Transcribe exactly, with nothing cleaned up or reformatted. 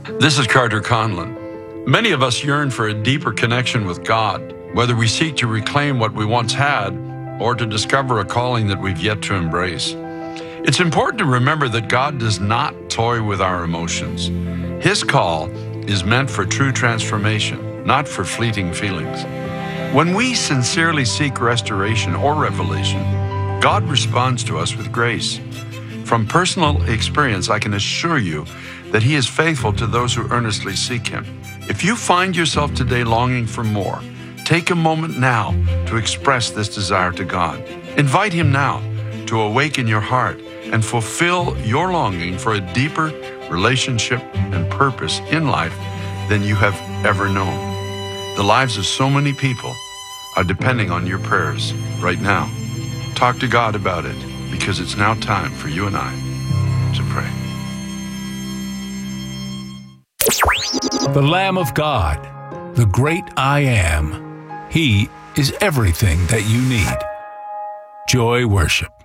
This is Carter Conlon. Many of us yearn for a deeper connection with God, whether we seek to reclaim what we once had or to discover a calling that we've yet to embrace. It's important to remember that God does not toy with our emotions. His call is meant for true transformation, not for fleeting feelings. When we sincerely seek restoration or revelation, God responds to us with grace. From personal experience, I can assure you that He is faithful to those who earnestly seek Him. If you find yourself today longing for more, take a moment now to express this desire to God. Invite Him now to awaken your heart and fulfill your longing for a deeper relationship and purpose in life than you have ever known. The lives of so many people are depending on your prayers right now. Talk to God about it, because it's now time for you and I to pray. The Lamb of God, the great I Am. He is everything that you need. Joy Worship.